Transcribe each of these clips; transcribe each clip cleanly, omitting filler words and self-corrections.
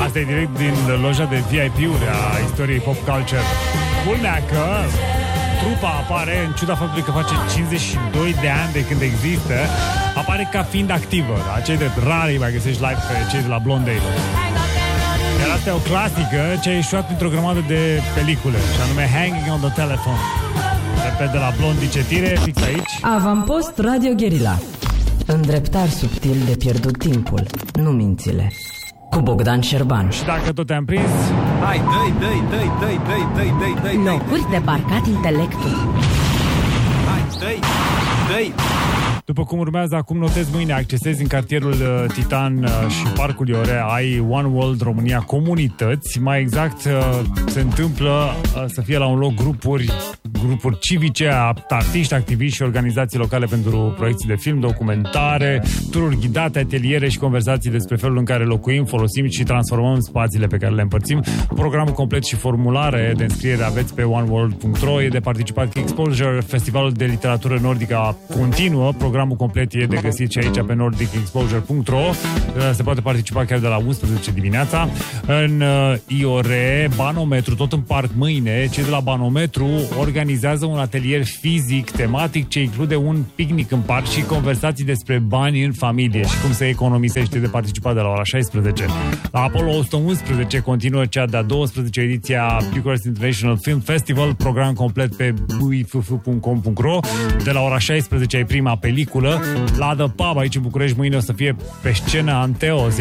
Asta e direct din loja de VIP-uri a istoriei pop culture. Culmea că trupa apare, în ciuda faptului că face 52 de ani de când există, apare ca fiind activă. Da? Cei de rar îi mai găsești live pe cei de la Blondale. Iar asta e o clasică ce a ieșuat printr-o grămadă de pelicule, și anume Hanging on the Telephone. Repet, de la Blondie Cetire, fix aici. Avampost Radio Guerilla. Îndreptar subtil de pierdut timpul, nu mințile. Cu Bogdan Șerban. Și dacă tot te-am prins, hai, dă-i. Locuri de parcat intelectul. Hai, dă-i. După cum urmează, acum notezi mâine, accesezi în cartierul Titan și Parcul Iorea, ai One World România Comunități. Mai exact, se întâmplă să fie la un loc grupuri civice, artiști, activiști și organizații locale pentru proiecții de film, documentare, tururi ghidate, ateliere și conversații despre felul în care locuim, folosim și transformăm spațiile pe care le împărțim. Programul complet și formulare de înscriere aveți pe oneworld.ro. E de participat Exposure, Festivalul de Literatură Nordică continuă. Programul complet e de găsit și aici pe nordicexposure.ro. Se poate participa chiar de la 11 dimineața. În IORE, Banometru, tot în parc mâine, cei de la Banometru organizează un atelier fizic tematic ce include un picnic în parc și conversații despre bani în familie și cum se economisește. De participat de la ora 16. La Apollo 111 continuă cea de-a 12-a ediție a Bucharest International Film Festival, program complet pe buifufu.com.ro. De la ora 16 ai prima peliculă. La The Pub, aici în București, mâine o să fie pe scenă Anteos.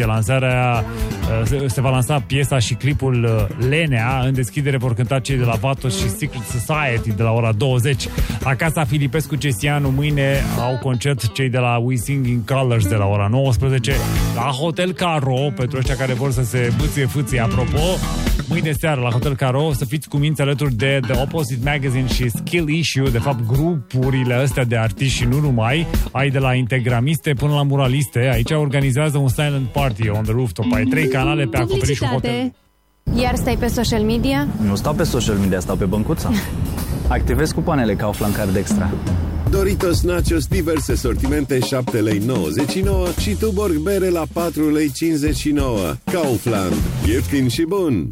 Se va lansa piesa și clipul Lenea. În deschidere vor cânta cei de la Vatos și Secret Society de la ora 20. La Casa Filipescu Cesianu mâine au concert cei de la We Sing in Colors de la ora 19. La Hotel Caro, pentru ăștia care vor să se bâție apropo, mâine seară la Hotel Caro să fiți cu minți alături de The Opposite Magazine și Skill Issue, de fapt grupurile astea de artiști și nu numai, ai de la Integramiste până la Muraliste. Aici organizează un silent party on the rooftop. Ai 3 canale pe acoperișul hotel. Iar stai pe social media? Nu stau pe social media, stau pe băncuța. Activez cupoanele Kaufland Card Extra. Doritos Nachos, diverse sortimente, 7,99 lei și Tuborg bere la 4,59 lei. Kaufland, ieftin și bun.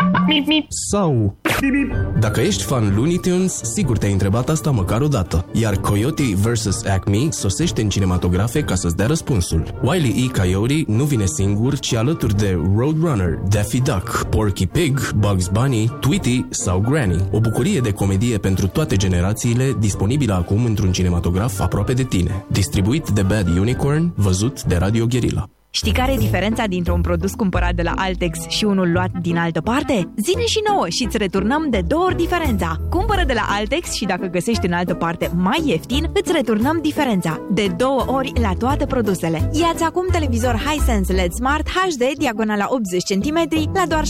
Sau dacă ești fan Looney Tunes, sigur te-ai întrebat asta măcar o dată. Iar Coyote vs. Acme sosește în cinematografe ca să-ți dea răspunsul. Wile E. Coyote nu vine singur, ci alături de Roadrunner, Daffy Duck, Porky Pig, Bugs Bunny, Tweety sau Granny. O bucurie de comedie pentru toate generațiile, disponibilă acum într-un cinematograf aproape de tine. Distribuit de Bad Unicorn, văzut de Radio Guerilla. Știi care e diferența dintre un produs cumpărat de la Altex și unul luat din altă parte? Zine și nouă și îți returnăm de 2 ori diferența. Cumpără de la Altex și dacă găsești în altă parte mai ieftin, îți returnăm diferența. De 2 ori la toate produsele. Ia-ți acum televizor Hisense LED Smart HD diagonala 80 cm la doar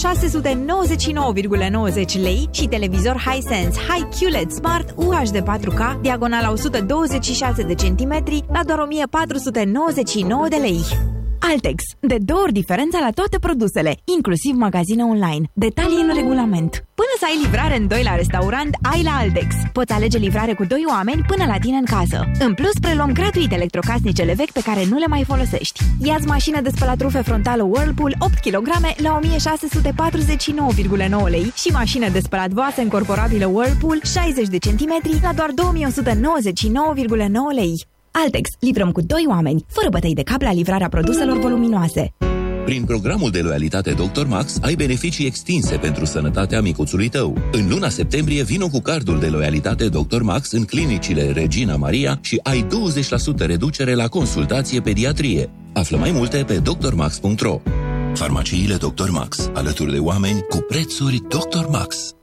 699,90 lei și televizor Hisense High QLED Smart UHD 4K diagonala 126 de cm la doar 1499 de lei. Altex. De 2 ori diferența la toate produsele, inclusiv magazine online. Detalii în regulament. Până să ai livrare în 2 la restaurant, ai la Altex. Poți alege livrare cu 2 oameni până la tine în casă. În plus, preluăm gratuit electrocasnicele vechi pe care nu le mai folosești. Ia-ți mașină de spălat rufe frontală Whirlpool 8 kg la 1649,9 lei și mașină de spălat vase încorporabilă Whirlpool 60 de centimetri la doar 2199,9 lei. Altex. Livrăm cu 2 oameni, fără bătăi de cap la livrarea produselor voluminoase. Prin programul de loialitate Dr. Max ai beneficii extinse pentru sănătatea micuțului tău. În luna septembrie vino cu cardul de loialitate Dr. Max în clinicile Regina Maria și ai 20% reducere la consultație pediatrie. Află mai multe pe drmax.ro. Farmaciile Dr. Max, alături de oameni cu prețuri Dr. Max.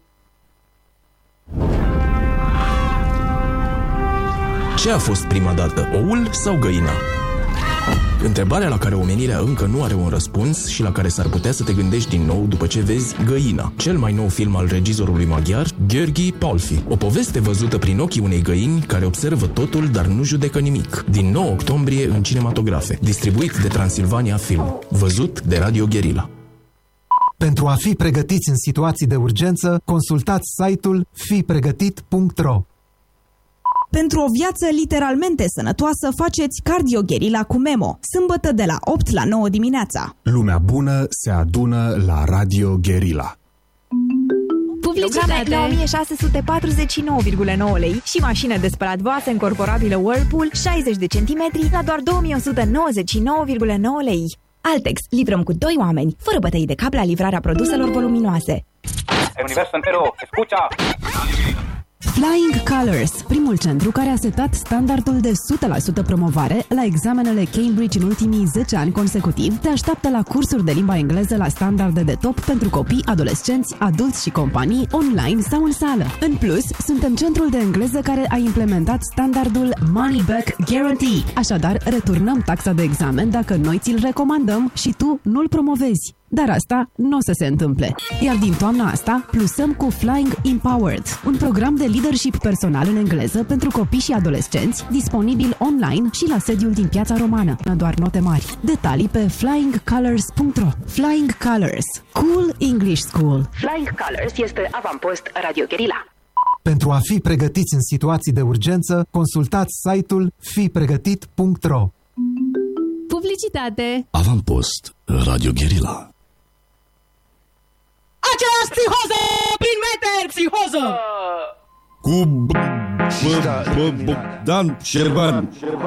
Ce a fost prima dată, oul sau găina? Întrebarea la care omenirea încă nu are un răspuns și la care s-ar putea să te gândești din nou după ce vezi Găina, cel mai nou film al regizorului maghiar Gheorghe Paulfi. O poveste văzută prin ochii unei găini care observă totul, dar nu judecă nimic. Din 9 octombrie în cinematografe. Distribuit de Transilvania Film. Văzut de Radio Guerilla. Pentru a fi pregătiți în situații de urgență, consultați site-ul fipregătit.ro. Pentru o viață literalmente sănătoasă, faceți Cardio Guerilla cu Memo, sâmbătă de la 8 la 9 dimineața. Lumea bună se adună la Radio Guerilla. Publicitate la 1649,9 lei și mașină de spălat vase încorporabilă Whirlpool 60 de centimetri la doar 2199,9 lei. Altex, livrăm cu 2 oameni, fără bătăi de cap la livrarea produselor voluminoase. Universo entero, escucha! Flying Colors, primul centru care a setat standardul de 100% promovare la examenele Cambridge în ultimii 10 ani consecutiv, te așteaptă la cursuri de limba engleză la standarde de top pentru copii, adolescenți, adulți și companii, online sau în sală. În plus, suntem centrul de engleză care a implementat standardul Money Back Guarantee. Așadar, returnăm taxa de examen dacă noi ți-l recomandăm și tu nu-l promovezi. Dar asta nu o să se întâmple. Iar din toamna asta, plusăm cu Flying Empowered, un program de leadership personal în engleză pentru copii și adolescenți, disponibil online și la sediul din Piața Romană. Doar note mari. Detalii pe flyingcolors.ro. Flying Colors. Cool English School. Flying Colors este avampost Radio Guerilla. Pentru a fi pregătiți în situații de urgență, consultați site-ul fipregătit.ro. Publicitate. Avampost Radio Guerilla. Aceeași psihoză! Prin meteri, psihoză! Cu Dan Șerban.